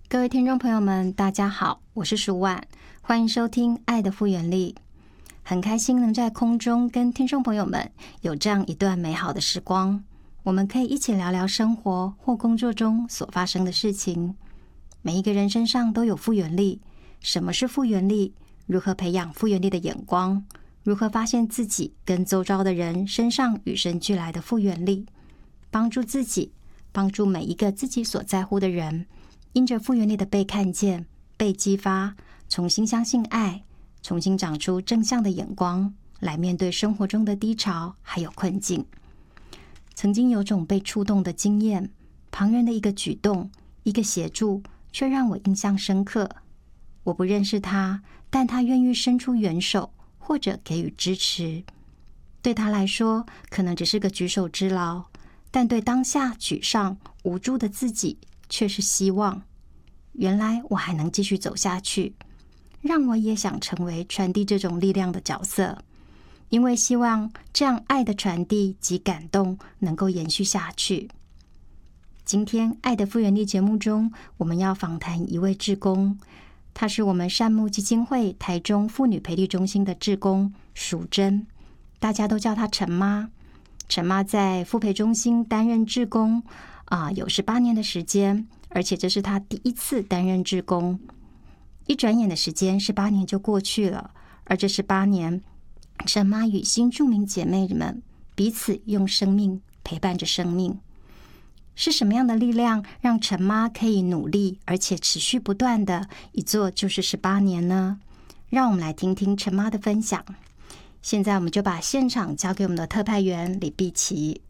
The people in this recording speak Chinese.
各位听众朋友们，大家好，我是舒婉，欢迎收听《爱的复原力》。很开心能在空中跟听众朋友们有这样一段美好的时光，我们可以一起聊聊生活或工作中所发生的事情。每一个人身上都有复原力，什么是复原力？如何培养复原力的眼光？如何发现自己跟周遭的人身上与生俱来的复原力？帮助自己，帮助每一个自己所在乎的人，因着复原力的被看见、被激发，重新相信爱，重新长出正向的眼光，来面对生活中的低潮还有困境。曾经有种被触动的经验，旁人的一个举动、一个协助，却让我印象深刻。我不认识他，但他愿意伸出援手，或者给予支持。对他来说，可能只是个举手之劳，但对当下沮丧、无助的自己，却是希望。原来我还能继续走下去，让我也想成为传递这种力量的角色，因为希望这样爱的传递及感动能够延续下去。今天爱的复原力节目中，我们要访谈一位志工，她是我们善牧基金会台中妇女培力中心的志工淑珍，大家都叫她陈妈。陈妈在妇培中心担任志工有18年的时间，而且这是她第一次担任志工。一转眼的时间18年就过去了，而这18年，陈妈与新住民姐妹们彼此用生命陪伴着生命。是什么样的力量让陈妈可以努力而且持续不断的一做就是18年呢？让我们来听听陈妈的分享。现在我们就把现场交给我们的特派员李碧琪。